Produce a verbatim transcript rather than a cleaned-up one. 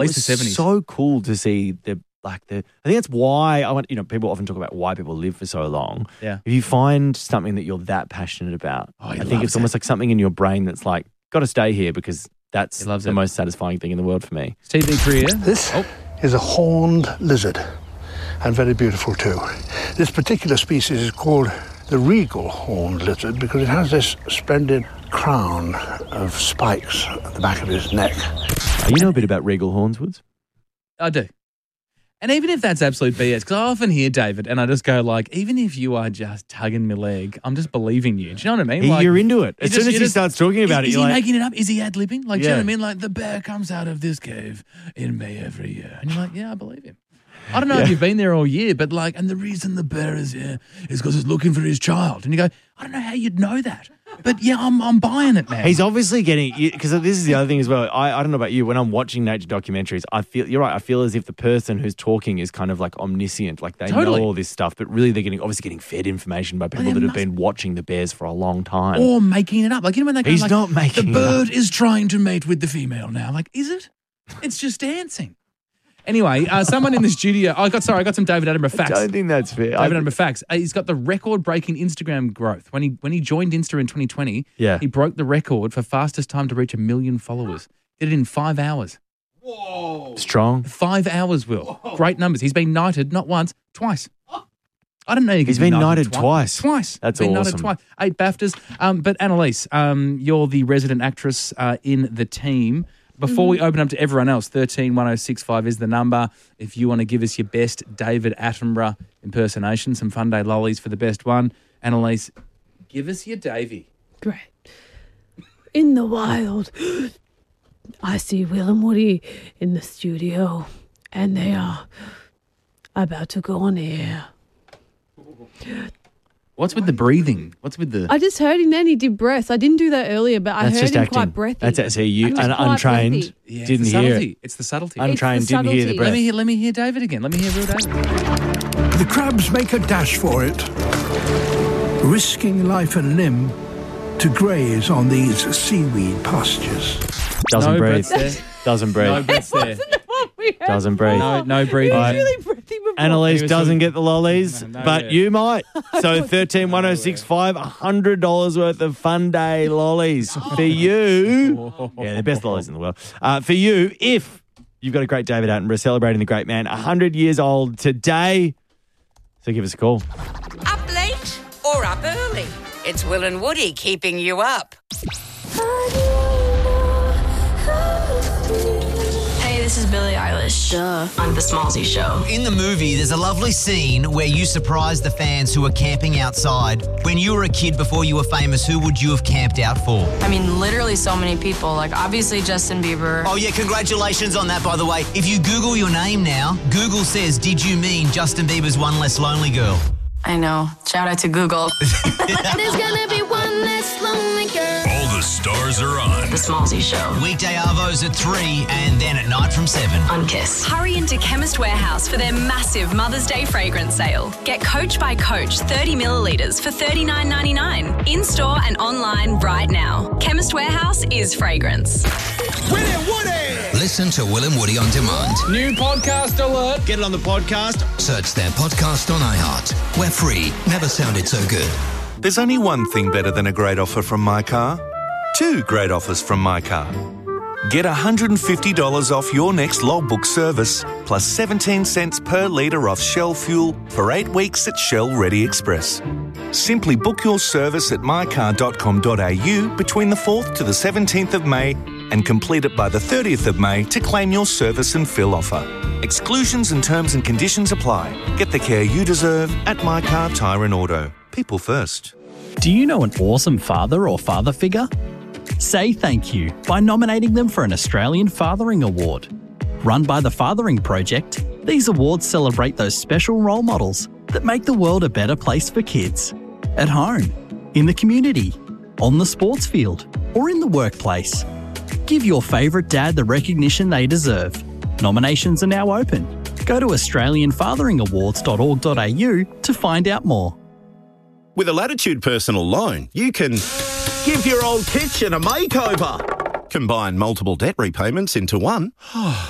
least the seventies. So cool to see the like the. I think that's why I want. You know, people often talk about why people live for so long. Yeah. If you find something that you're that passionate about, Oh, I he think loves it's almost it. like something in your brain that's like, got to stay here because that's He loves the it. most satisfying thing in the world for me. T V career. This Oh. is a horned lizard, and very beautiful too. This particular species is called the regal horned lizard because it has this splendid crown of spikes at the back of his neck. Uh, you know a bit about regal horns, Woods? I do. And even if that's absolute B S, because I often hear David and I just go like, even if you are just tugging my leg, I'm just believing you. Do you know what I mean? He- Like, you're into it. you As just- soon as you he just- starts talking about is, it, is you're he like- making it up? Is he ad-libbing? Like, do you know Yeah. what I mean? Like, the bear comes out of this cave in May every year. And you're like, yeah, I believe him. I don't know if you've been there all year, but like, and the reason the bear is here is because he's looking for his child. And you go, I don't know how you'd know that. But yeah, I'm I'm buying it, man. He's obviously getting, because this is the other thing as well. I, I don't know about you. When I'm watching nature documentaries, I feel, you're right, I feel as if the person who's talking is kind of like omniscient. Like they Totally. know all this stuff, but really they're getting, obviously getting fed information by people there that have must- been watching the bears for a long time. Or making it up. Like, you know when they go He's like, not making the it bird up. is trying to mate with the female now. Like, is it? It's just dancing. Anyway, uh, someone in the studio, I got, sorry, I got some David Attenborough facts. I don't think that's fair. David I- Attenborough facts. Uh, he's got the record-breaking Instagram growth. When he when he joined Insta in twenty twenty, Yeah. he broke the record for fastest time to reach a million followers. Did it in five hours. Strong. Five hours, Will. Great numbers. He's been knighted not once, twice. I didn't know you could He's be been knighted twice. Twice. That's been awesome. Knighted twice. Eight BAFTAs. Um, but Annalise, um, you're the resident actress uh, in the team. Before we open up to everyone else, thirteen one oh six five is the number. If you want to give us your best David Attenborough impersonation, some fun day lollies for the best one. Annalise, give us your Davey. Great. In the wild, I see Will and Woody in the studio, and they are about to go on air. What's with the breathing? What's with the... I just heard him then. He did breaths. I didn't do that earlier, but I That's heard just him acting. quite breathy. That's it. See, you, He was un- quite untrained, breathy. Yeah, didn't it's the hear subtlety. it. It's the subtlety. Untrained, the didn't hear the subtlety. breath. Let me hear, let me hear David again. Let me hear real David. The crabs make a dash for it, risking life and limb to graze on these seaweed pastures. Doesn't No breathe. breaths there. Doesn't breathe. No breaths there. What we heard Doesn't breathe. No, no breathing. All right. really breathy before. Annalise He was doesn't talking- get the lollies, No, no, but yeah. you might. So thirteen one oh six five, one hundred dollars worth of fun day lollies for you. Yeah, the best lollies in the world. Uh, for you, if you've got a great David Attenborough celebrating the great man, one hundred years old today. So give us a call. Up late or up early? It's Will and Woody keeping you up. Hey, this is Billie Eilish. Duh. On The Smallsy Show. In the movie, there's a lovely scene where you surprise the fans who are camping outside. When you were a kid before you were famous, who would you have camped out for? I mean, literally so many people. Like, obviously Justin Bieber. Oh, yeah, congratulations on that, by the way. If you Google your name now, Google says, did you mean Justin Bieber's One Less Lonely Girl? I know. Shout out to Google. There's gonna be one less lonely girl. All the stars are on. The Smallsy Show. Weekday Arvos at three and then at night from seven. On Kiss. Hurry into Chemist Warehouse for their massive Mother's Day fragrance sale. Get Coach by Coach thirty millilitres for thirty-nine ninety-nine. In-store and online right now. Chemist Warehouse is fragrance. Will and Woody! Listen to Will and Woody on demand. New podcast alert. Get it on the podcast. Search their podcast on iHeart. We're free. Never sounded so good. There's only one thing better than a great offer from My Car. Two great offers from My Car. Get one hundred fifty dollars off your next logbook service, plus seventeen cents per litre off Shell fuel for eight weeks at Shell Ready Express. Simply book your service at my car dot com dot a u between the fourth to the seventeenth of May and complete it by the thirtieth of May to claim your service and fill offer. Exclusions and terms and conditions apply. Get the care you deserve at My Car Tyre and Auto. People first. Do you know an awesome father or father figure? Say thank you by nominating them for an Australian Fathering Award. Run by the Fathering Project, these awards celebrate those special role models that make the world a better place for kids. At home, in the community, on the sports field, or in the workplace. Give your favourite dad the recognition they deserve. Nominations are now open. Go to australian fathering awards dot org dot a u to find out more. With a Latitude personal loan, you can give your old kitchen a makeover, combine multiple debt repayments into one,